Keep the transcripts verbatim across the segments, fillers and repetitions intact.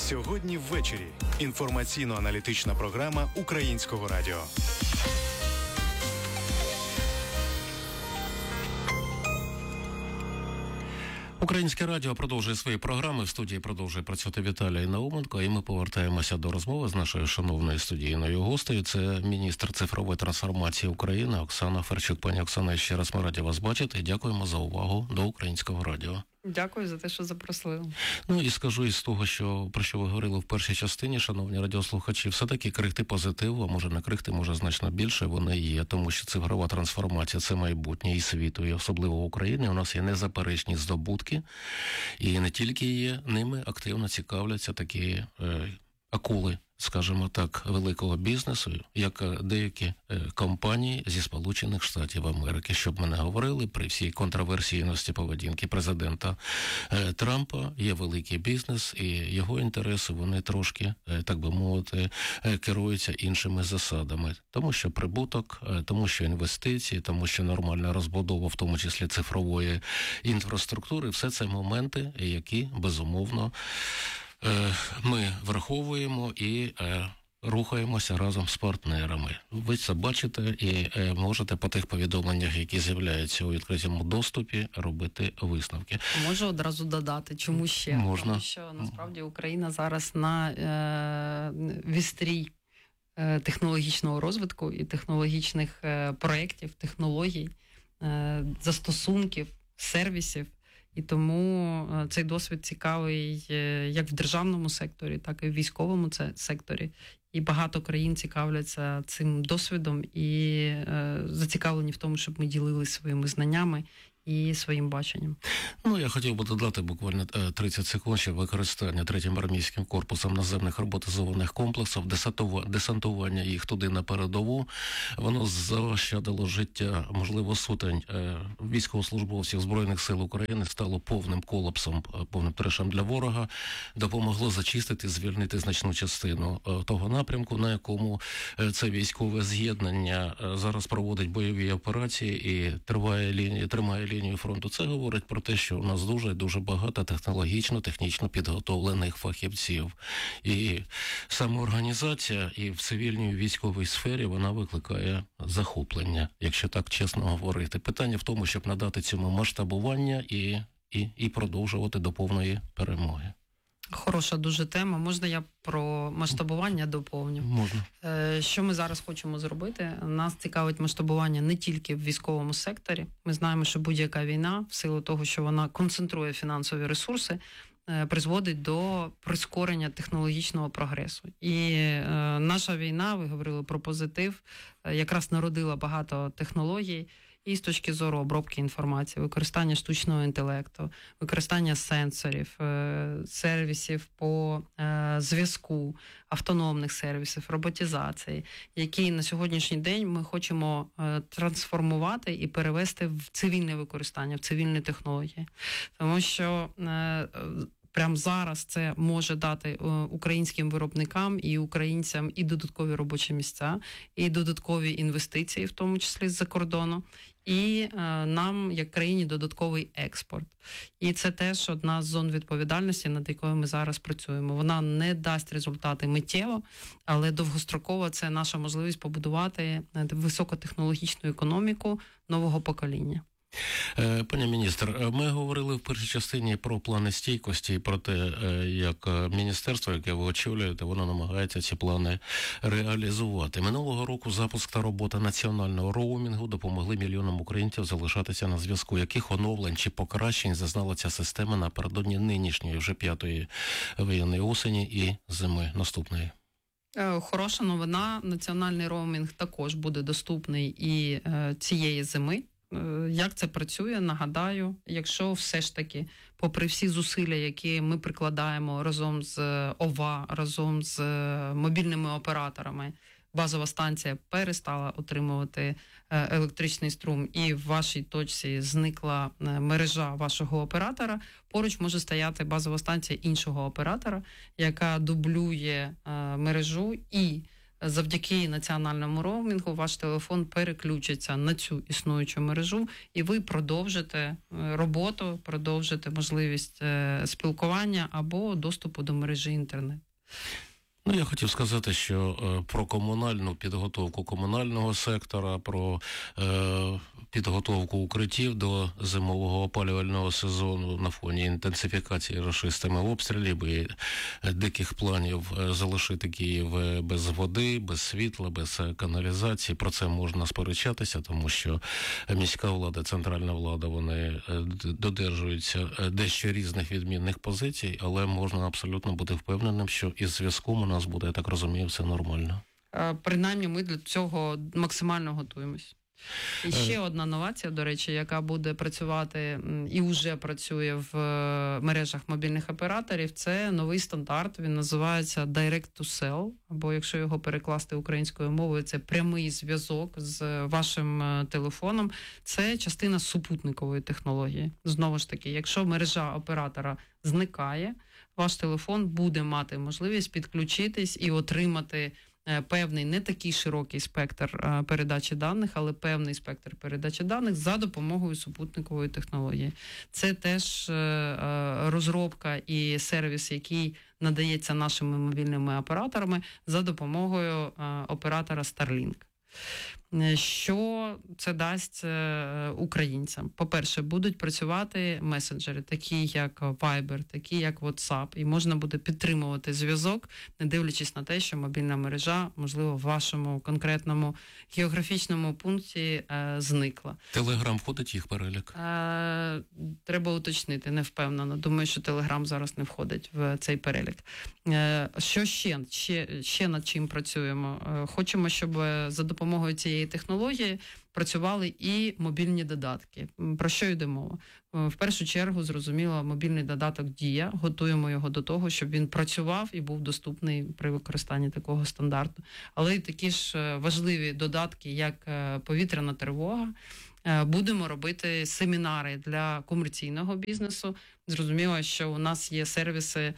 Сьогодні ввечері. Інформаційно-аналітична програма Українського радіо. Українське радіо продовжує свої програми. В студії продовжує працювати Віталій Науменко. І ми повертаємося до розмови з нашою шановною студійною гостею. Це міністр цифрової трансформації України Оксана Ферчук. Пані Оксана, ще раз ми раді вас бачити і дякуємо за увагу до Українського радіо. Дякую за те, що запросили. Ну і скажу із того, що про що ви говорили в першій частині, шановні радіослухачі, все-таки крихти позитиву, а може не крихти, може значно більше, вони є, тому що цифрова трансформація – це майбутнє і світу, і особливо в Україні. У нас є незаперечні здобутки, і не тільки є, ними активно цікавляться такі е, акули, скажімо так, великого бізнесу, як деякі е, компанії зі Сполучених Штатів Америки. Щоб ми не говорили, при всій контроверсійності поведінки президента е, Трампа є великий бізнес, і його інтереси, вони трошки, е, так би мовити, е, керуються іншими засадами. Тому що прибуток, е, тому що інвестиції, тому що нормальна розбудова, в тому числі цифрової інфраструктури, все це моменти, які, безумовно, ми враховуємо і е, рухаємося разом з партнерами. Ви це бачите і е, можете по тих повідомленнях, які з'являються у відкритому доступі, робити висновки. Можу одразу додати, чому ще? Можна. Тому що, насправді, Україна зараз на е, вістрі е, технологічного розвитку і технологічних е, проєктів, технологій, е, застосунків, сервісів. І тому цей досвід цікавий як в державному секторі, так і в військовому секторі. І багато країн цікавляться цим досвідом і зацікавлені в тому, щоб ми ділилися своїми знаннями і своїм баченням. Ну, я хотів би додати буквально тридцять секунд, що використання третім армійським корпусом наземних роботизованих комплексів, десантування їх туди на передову, воно заощадило життя, можливо, сотень військовослужбовців Збройних сил України, стало повним колапсом, повним трешем для ворога, допомогло зачистити, звільнити значну частину того напрямку, на якому це військове з'єднання зараз проводить бойові операції і триває лінія, тримає лінію фронту. Це говорить про те, що у нас дуже-дуже багато технологічно, технічно підготовлених фахівців. І самоорганізація і в цивільній і військовій сфері вона викликає захоплення, якщо так чесно говорити. Питання в тому, щоб надати цьому масштабування і, і, і продовжувати до повної перемоги. Хороша дуже тема. Можна я про масштабування доповню? Можна. Що ми зараз хочемо зробити? Нас цікавить масштабування не тільки в військовому секторі. Ми знаємо, що будь-яка війна, в силу того, що вона концентрує фінансові ресурси, призводить до прискорення технологічного прогресу. І е, наша війна, ви говорили про позитив, якраз народила багато технологій і з точки зору обробки інформації, використання штучного інтелекту, використання сенсорів, е, сервісів по е, зв'язку, автономних сервісів, роботизації, які на сьогоднішній день ми хочемо е, трансформувати і перевести в цивільне використання, в цивільні технології. Тому що е, прямо зараз це може дати українським виробникам і українцям і додаткові робочі місця, і додаткові інвестиції, в тому числі з-за кордону, і е, нам, як країні, додатковий експорт. І це теж одна з зон відповідальності, над якою ми зараз працюємо. Вона не дасть результати миттєво, але довгостроково це наша можливість побудувати високотехнологічну економіку нового покоління. Пані міністр, ми говорили в першій частині про плани стійкості і про те, як міністерство, яке ви очолюєте, воно намагається ці плани реалізувати. Минулого року запуск та робота національного роумінгу допомогли мільйонам українців залишатися на зв'язку. Яких оновлень чи покращень зазнала ця система напередодні нинішньої, вже п'ятої воєнної осені і зими наступної? Хороша новина. Національний роумінг також буде доступний і цієї зими. Як це працює, нагадаю, якщо все ж таки, попри всі зусилля, які ми прикладаємо разом з ОВА, разом з мобільними операторами, базова станція перестала отримувати електричний струм і в вашій точці зникла мережа вашого оператора, поруч може стояти базова станція іншого оператора, яка дублює мережу і завдяки національному роумінгу ваш телефон переключиться на цю існуючу мережу, і ви продовжите роботу, продовжите можливість спілкування або доступу до мережі інтернет. Ну, я хотів сказати, що е, про комунальну підготовку комунального сектора, про е, підготовку укриттів до зимового опалювального сезону на фоні інтенсифікації рашистами обстрілів і диких планів е, залишити Київ без води, без світла, без каналізації. Про це можна сперечатися, тому що міська влада, центральна влада, вони е, додержуються дещо різних відмінних позицій, але можна абсолютно бути впевненим, що із зв'язком у нас буде, я так розумію, все нормально. Принаймні ми для цього максимально готуємось. І ще одна новація, до речі, яка буде працювати і вже працює в мережах мобільних операторів, це новий стандарт, він називається Direct to Cell, або якщо його перекласти українською мовою, це прямий зв'язок з вашим телефоном. Це частина супутникової технології. Знову ж таки, якщо мережа оператора зникає, ваш телефон буде мати можливість підключитись і отримати певний, не такий широкий спектр передачі даних, але певний спектр передачі даних за допомогою супутникової технології. Це теж розробка і сервіс, який надається нашими мобільними операторами за допомогою оператора Starlink. Що це дасть українцям? По-перше, будуть працювати месенджери, такі як Viber, такі як WhatsApp, і можна буде підтримувати зв'язок, не дивлячись на те, що мобільна мережа, можливо, в вашому конкретному географічному пункті е, зникла. Телеграм входить в їх перелік? Е, треба уточнити, не впевнено. Думаю, що Телеграм зараз не входить в цей перелік. Е, що ще? ще? Ще над чим працюємо? Е, хочемо, щоб за допомогою цієї технології працювали і мобільні додатки. Про що йде мова? В першу чергу, зрозуміло, мобільний додаток «Дія». Готуємо його до того, щоб він працював і був доступний при використанні такого стандарту. Але й такі ж важливі додатки, як повітряна тривога. Будемо робити семінари для комерційного бізнесу. Зрозуміло, що у нас є сервіси,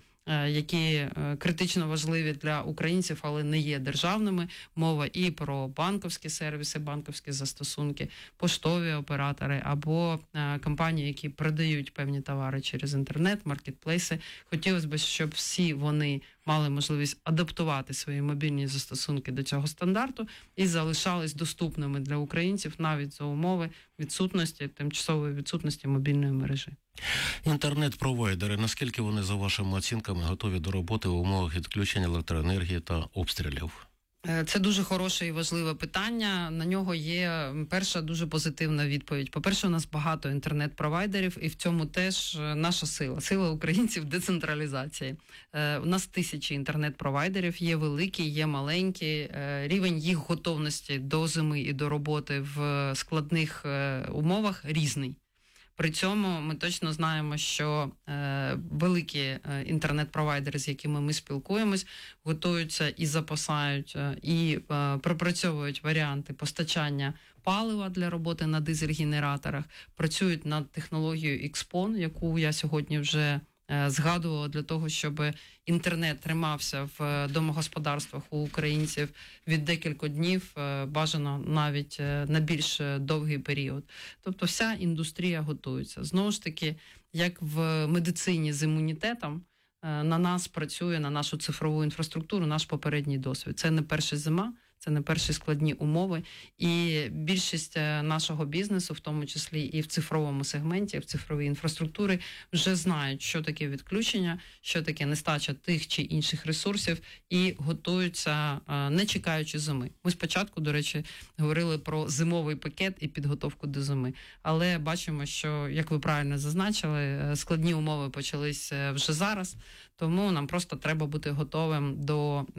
які критично важливі для українців, але не є державними. Мова і про банківські сервіси, банківські застосунки, поштові оператори або компанії, які продають певні товари через інтернет, маркетплейси. Хотілося б, щоб всі вони мали можливість адаптувати свої мобільні застосунки до цього стандарту і залишались доступними для українців навіть за умови відсутності, тимчасової відсутності мобільної мережі. Інтернет-провайдери, наскільки вони, за вашими оцінками, готові до роботи в умовах відключення електроенергії та обстрілів? Це дуже хороше і важливе питання. На нього є перша дуже позитивна відповідь. По-перше, у нас багато інтернет-провайдерів, і в цьому теж наша сила. Сила українців – децентралізації. У нас тисячі інтернет-провайдерів, є великі, є маленькі. Рівень їх готовності до зими і до роботи в складних умовах різний. При цьому ми точно знаємо, що е, великі е, інтернет-провайдери, з якими ми спілкуємось, готуються і запасають, е, і е, пропрацьовують варіанти постачання палива для роботи на дизель-генераторах, працюють над технологією ікс-пон, яку я сьогодні вже е, згадувала, для того, щоб інтернет тримався в домогосподарствах у українців від декілька днів, бажано навіть на більш довгий період. Тобто вся індустрія готується. Знову ж таки, як в медицині з імунітетом, на нас працює, на нашу цифрову інфраструктуру наш попередній досвід. Це не перша зима, це не перші складні умови. І більшість нашого бізнесу, в тому числі і в цифровому сегменті, в цифровій інфраструктурі, вже знають, що таке відключення, що таке нестача тих чи інших ресурсів, і готуються, не чекаючи зими. Ми спочатку, до речі, говорили про зимовий пакет і підготовку до зими. Але бачимо, що, як ви правильно зазначили, складні умови почались вже зараз, тому нам просто треба бути готовим до е,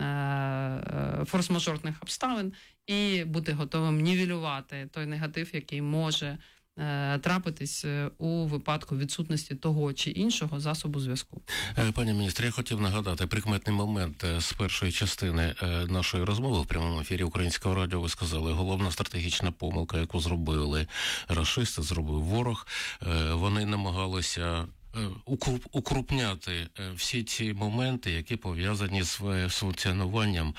форс-мажорних обставин і бути готовим нівелювати той негатив, який може е, трапитись у випадку відсутності того чи іншого засобу зв'язку. Пані міністр, я хотів нагадати прикметний момент з першої частини нашої розмови в прямому ефірі Українського радіо. Ви сказали, головна стратегічна помилка, яку зробили рашисти, зробив ворог. Вони намагалися укруп, укрупняти всі ці моменти, які пов'язані з функціонуванням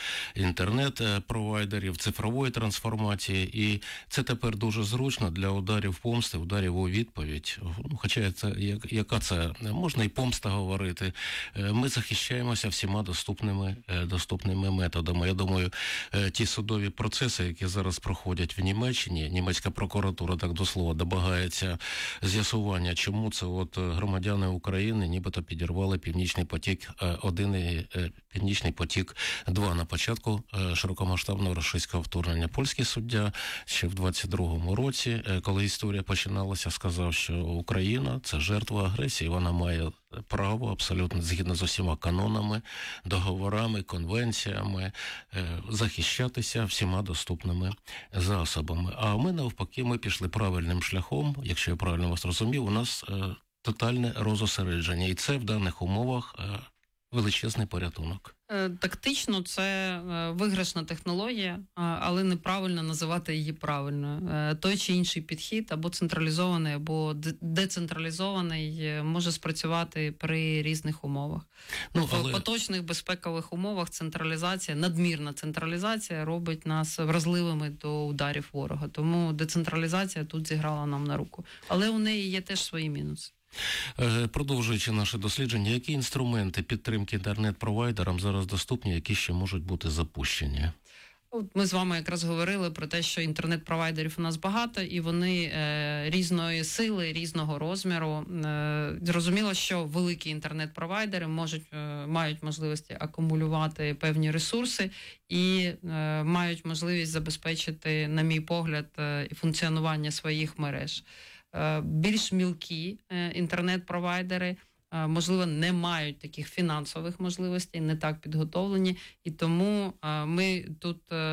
інтернет-провайдерів, цифрової трансформації. І це тепер дуже зручно для ударів помсти, ударів у відповідь. Ну, хоча це, яка це, можна і помста говорити. Ми захищаємося всіма доступними, доступними методами. Я думаю, ті судові процеси, які зараз проходять в Німеччині, німецька прокуратура, так до слова, домагається з'ясування, чому це от громадяни України нібито підірвали Північний потік один і Північний потік два на початку широкомасштабного російського вторгнення. Польський суддя ще в двадцять другому році, коли історія починалася, сказав, що Україна – це жертва агресії, вона має право абсолютно згідно з усіма канонами, договорами, конвенціями захищатися всіма доступними засобами. А ми навпаки, ми пішли правильним шляхом, якщо я правильно вас розумів, у нас тотальне розосередження. І це в даних умовах величезний порятунок. Тактично це виграшна технологія, але неправильно називати її правильною. Той чи інший підхід або централізований, або децентралізований може спрацювати при різних умовах. Ну, але... В поточних безпекових умовах централізація, надмірна централізація робить нас вразливими до ударів ворога. Тому децентралізація тут зіграла нам на руку. Але у неї є теж свої мінуси. Продовжуючи наше дослідження, які інструменти підтримки інтернет-провайдерам зараз доступні, які ще можуть бути запущені? Ми з вами якраз говорили про те, що інтернет-провайдерів у нас багато, і вони е, різної сили, різного розміру. Е, зрозуміло, що великі інтернет-провайдери можуть, е, мають можливості акумулювати певні ресурси і е, мають можливість забезпечити, на мій погляд, е, функціонування своїх мереж. Більш мілкі інтернет-провайдери, можливо, не мають таких фінансових можливостей, не так підготовлені, і тому ми тут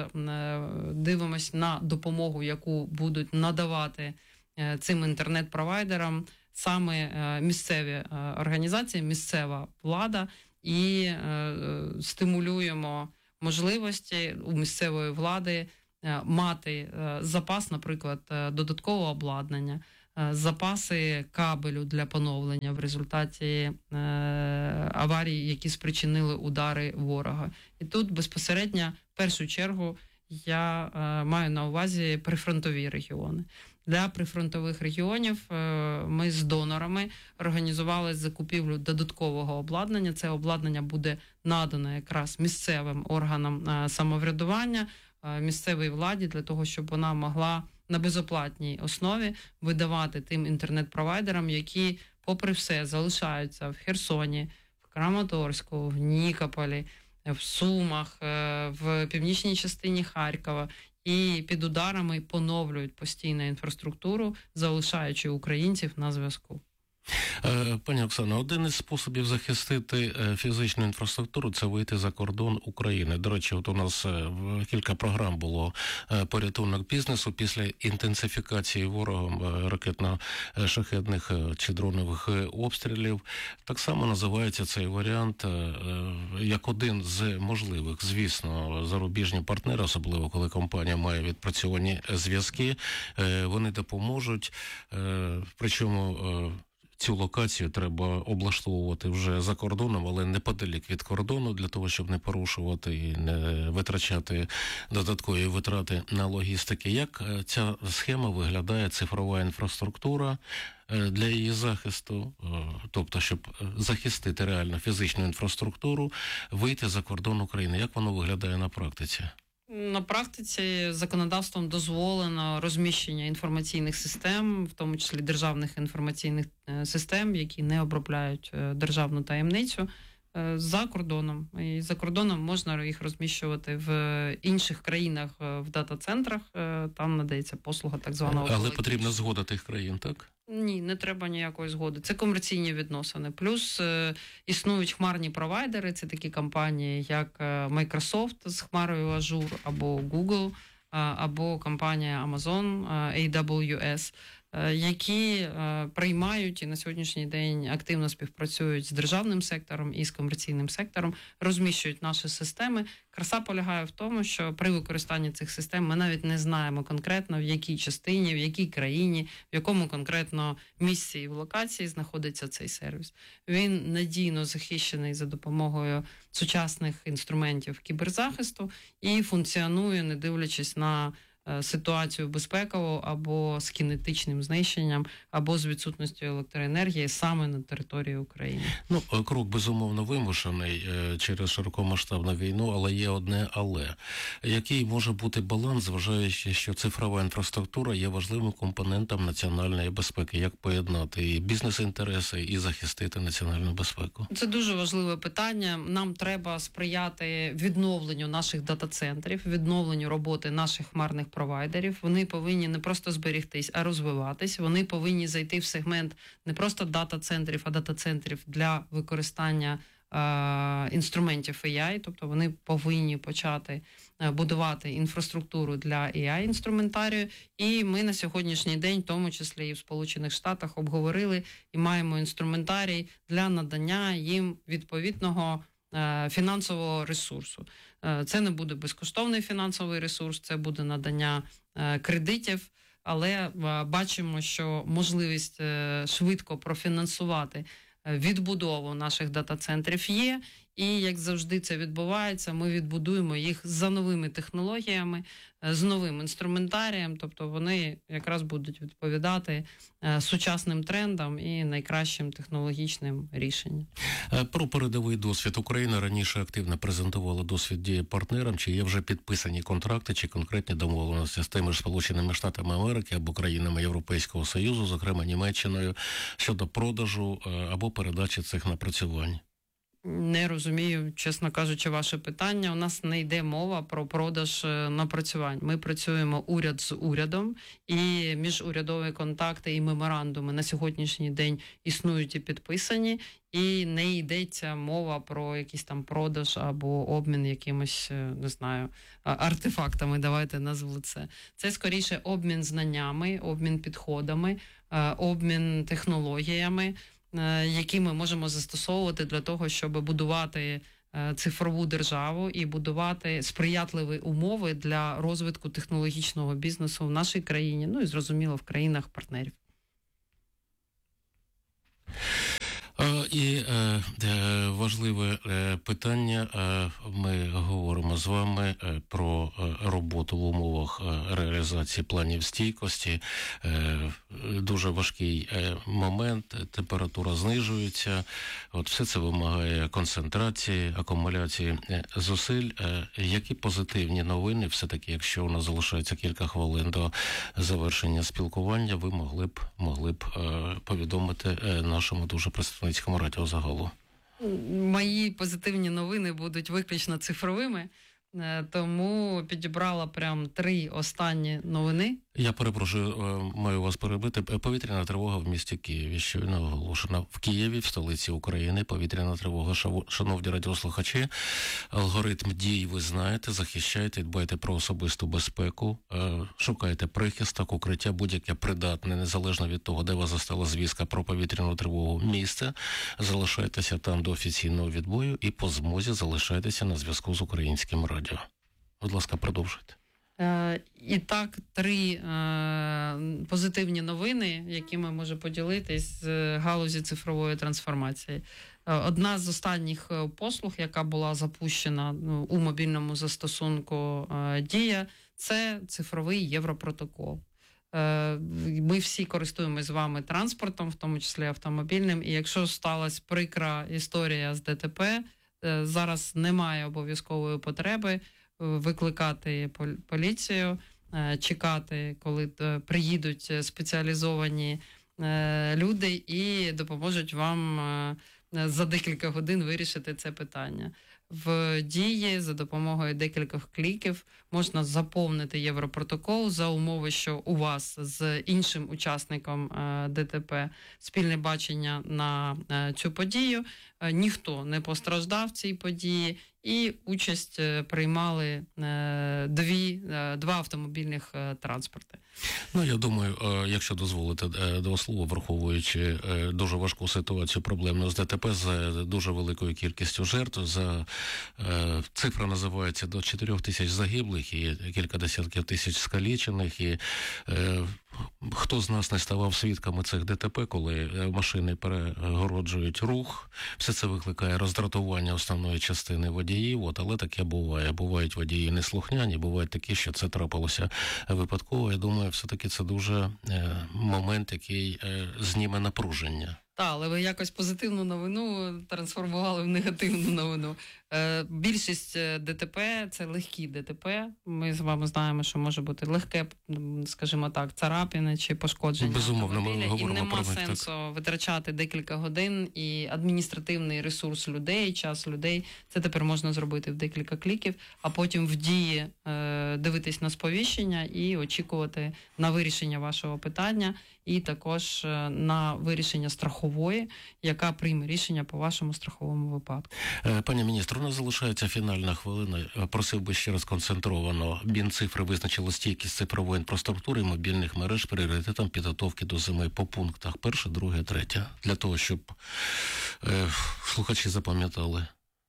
дивимося на допомогу, яку будуть надавати цим інтернет-провайдерам саме місцеві організації, місцева влада, і стимулюємо можливості у місцевої влади мати запас, наприклад, додаткового обладнання, запаси кабелю для поновлення в результаті е, аварій, які спричинили удари ворога. І тут безпосередньо, в першу чергу, я е, маю на увазі прифронтові регіони. Для прифронтових регіонів е, ми з донорами організували закупівлю додаткового обладнання. Це обладнання буде надано якраз місцевим органам е, самоврядування, е, місцевій владі, для того, щоб вона могла на безоплатній основі видавати тим інтернет-провайдерам, які, попри все, залишаються в Херсоні, в Краматорську, в Нікополі, в Сумах, в північній частині Харкова, і під ударами поновлюють постійну інфраструктуру, залишаючи українців на зв'язку. Пані Оксано, один із способів захистити фізичну інфраструктуру – це вийти за кордон України. До речі, от у нас кілька програм було порятунок бізнесу після інтенсифікації ворогом ракетно-шахедних чи дронових обстрілів. Так само називається цей варіант як один з можливих. Звісно, зарубіжні партнери, особливо коли компанія має відпрацьовані зв'язки, вони допоможуть, причому цю локацію треба облаштовувати вже за кордоном, але неподалік від кордону, для того, щоб не порушувати і не витрачати додаткові витрати на логістики. Як ця схема виглядає, цифрова інфраструктура для її захисту, тобто, щоб захистити реально фізичну інфраструктуру, вийти за кордон України? Як воно виглядає на практиці? На практиці законодавством дозволено розміщення інформаційних систем, в тому числі державних інформаційних систем, які не обробляють державну таємницю, за кордоном. І за кордоном можна їх розміщувати в інших країнах в дата-центрах, там надається послуга так званого... Але потрібна згода тих країн, так? Ні, не треба ніякої згоди. Це комерційні відносини. Плюс е, існують хмарні провайдери, це такі компанії, як Microsoft з хмарою Azure, або Google, е, або компанія Amazon, е, ей дабл ю ес. які приймають і на сьогоднішній день активно співпрацюють з державним сектором і з комерційним сектором, розміщують наші системи. Краса полягає в тому, що при використанні цих систем ми навіть не знаємо конкретно, в якій частині, в якій країні, в якому конкретно місці і в локації знаходиться цей сервіс. Він надійно захищений за допомогою сучасних інструментів кіберзахисту і функціонує, не дивлячись на ситуацію безпекову або з кінетичним знищенням, або з відсутністю електроенергії саме на території України. Ну, крок, безумовно, вимушений через широкомасштабну війну, але є одне але. Який може бути баланс, зважаючи, що цифрова інфраструктура є важливим компонентом національної безпеки? Як поєднати і бізнес-інтереси, і захистити національну безпеку? Це дуже важливе питання. Нам треба сприяти відновленню наших дата-центрів, відновленню роботи наших хмарних провайдерів. Вони повинні не просто зберігтись, а розвиватись. Вони повинні зайти в сегмент не просто дата-центрів, а дата-центрів для використання е- інструментів ей ай. Тобто вони повинні почати е- будувати інфраструктуру для ей ай-інструментарію. І ми на сьогоднішній день, в тому числі і в Сполучених Штатах, обговорили і маємо інструментарій для надання їм відповідного фінансового ресурсу. Це не буде безкоштовний фінансовий ресурс, це буде надання кредитів, але бачимо, що можливість швидко профінансувати відбудову наших дата-центрів є, і, як завжди це відбувається, ми відбудуємо їх за новими технологіями, з новим інструментарієм, тобто вони якраз будуть відповідати сучасним трендам і найкращим технологічним рішенням. Про передовий досвід. Україна раніше активно презентувала досвід дії партнерам. Чи є вже підписані контракти, чи конкретні домовленості з тими ж Сполученими Штатами Америки або країнами Європейського Союзу, зокрема Німеччиною, щодо продажу або передачі цих напрацювань? Не розумію, чесно кажучи, ваше питання. У нас не йде мова про продаж напрацювань. Ми працюємо уряд з урядом, і міжурядові контакти і меморандуми на сьогоднішній день існують і підписані, і не йдеться мова про якийсь там продаж або обмін якимось, не знаю, артефактами, давайте назву це. Це скоріше обмін знаннями, обмін підходами, обмін технологіями, які ми можемо застосовувати для того, щоб будувати цифрову державу і будувати сприятливі умови для розвитку технологічного бізнесу в нашій країні, ну і, зрозуміло, в країнах-партнерів. І е, важливе е, питання. Е, ми говоримо з вами е, про е, роботу в умовах е, реалізації планів стійкості. Е, дуже важкий е, момент, температура знижується. От все це вимагає концентрації, акумуляції е, зусиль. Е, які позитивні новини, все-таки, якщо у нас залишається кілька хвилин до завершення спілкування, ви могли б, могли б е, повідомити е, нашому дуже представницькому радіо загалу? Мої позитивні новини будуть виключно цифровими, тому підібрала прям три останні новини. Я перепрошую, маю вас перебити. Повітряна тривога в місті Києві щойно оголошена. В Києві, в столиці України, повітряна тривога. Шановні радіослухачі, алгоритм дій ви знаєте, захищайте, дбайте про особисту безпеку, шукайте прихисток, укриття, будь-яке придатне, незалежно від того, де вас застала звістка про повітряну тривогу, місце. Залишайтеся там до офіційного відбою і по змозі залишайтеся на зв'язку з Українським радіо. Будь ласка, продовжуйте. І так, три е, позитивні новини, якими можу поділитись з галузі цифрової трансформації. Одна з останніх послуг, яка була запущена у мобільному застосунку е, Дія, це цифровий Європротокол. Е, ми всі користуємось з вами транспортом, в тому числі автомобільним, і якщо сталася прикра історія з ДТП, е, зараз немає обов'язкової потреби викликати поліцію, чекати, коли приїдуть спеціалізовані люди і допоможуть вам за декілька годин вирішити це питання. В Дії за допомогою декількох кліків можна заповнити Європротокол за умови, що у вас з іншим учасником ДТП спільне бачення на цю подію. Е, Ніхто не постраждав в цій події, і участь е, приймали е, дві, е, два автомобільних е, транспорти. Ну, я думаю, е, якщо дозволите е, до слова, враховуючи е, дуже важку ситуацію проблемну з ДТП, з дуже великою кількістю жертв, за е, цифра називається до чотирьох тисяч загиблих і кілька десятків тисяч скалічених, і е, хто з нас не ставав свідками цих ДТП, коли машини перегороджують рух, все це викликає роздратування основної частини водіїв, от, але таке буває. Бувають водії неслухняні, бувають такі, що це трапилося випадково. Я думаю, все-таки це дуже е, момент, який е, зніме напруження. Так, але ви якось позитивну новину трансформували в негативну новину. Е, більшість ДТП – це легкі ДТП. Ми з вами знаємо, що може бути легке, скажімо так, царапини чи пошкодження. Безумовно, ми автомобіля. говоримо І нема про них, сенсу так. витрачати декілька годин і адміністративний ресурс людей, час людей. Це тепер можна зробити в декілька кліків, а потім в дії е, дивитись на сповіщення і очікувати на вирішення вашого питання, і також на вирішення страхової, яка прийме рішення по вашому страховому випадку. Пані міністр, у нас залишається фінальна хвилина. Просив би ще раз концентровано. Мінцифри визначило стійкість цифрової інфраструктури і мобільних мереж пріоритетом підготовки до зими по пунктах. Перше, друге, третє. Для того, щоб е, слухачі запам'ятали.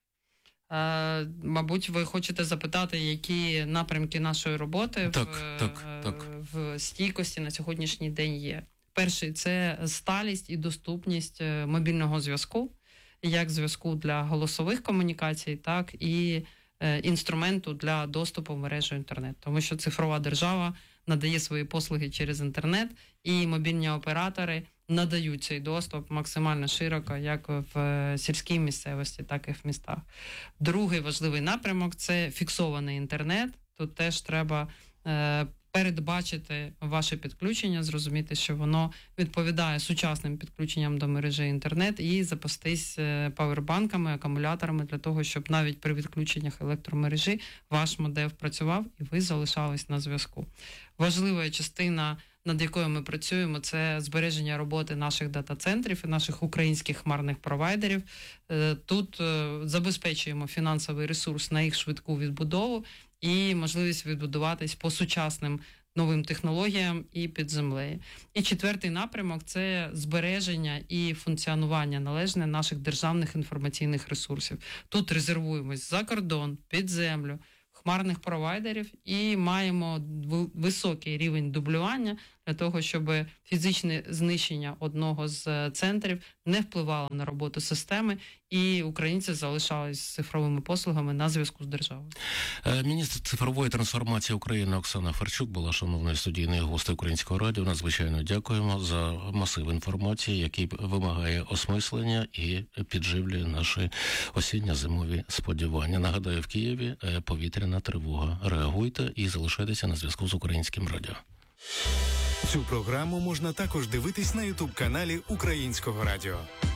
Е, мабуть, ви хочете запитати, які напрямки нашої роботи так, в, так, так. в стійкості на сьогоднішній день є. Перший – це сталість і доступність мобільного зв'язку, як зв'язку для голосових комунікацій, так і е, інструменту для доступу в мережу інтернет. Тому що цифрова держава надає свої послуги через інтернет, і мобільні оператори надають цей доступ максимально широко, як в сільській місцевості, так і в містах. Другий важливий напрямок – це фіксований інтернет. Тут теж треба е, передбачити ваше підключення, зрозуміти, що воно відповідає сучасним підключенням до мережі інтернет, і запастись павербанками, акумуляторами для того, щоб навіть при відключеннях електромережі ваш модем працював і ви залишались на зв'язку. Важлива частина, над якою ми працюємо, це збереження роботи наших дата-центрів і наших українських хмарних провайдерів. Тут забезпечуємо фінансовий ресурс на їх швидку відбудову і можливість відбудуватись по сучасним новим технологіям і під землею. І четвертий напрямок – це збереження і функціонування належне наших державних інформаційних ресурсів. Тут резервуємось за кордон, під землю, хмарних провайдерів і маємо високий рівень дублювання для того, щоб фізичне знищення одного з центрів не впливало на роботу системи, і українці залишались з цифровими послугами на зв'язку з державою. Міністр цифрової трансформації України Оксана Ферчук була шановною студійною гостею Українського радіо. Надзвичайно дякуємо за масив інформації, який вимагає осмислення і підживлює наші осінньо-зимові сподівання. Нагадаю, в Києві повітряна тривога. Реагуйте і залишайтеся на зв'язку з Українським радіо. Цю програму можна також дивитись на ютуб-каналі Українського радіо.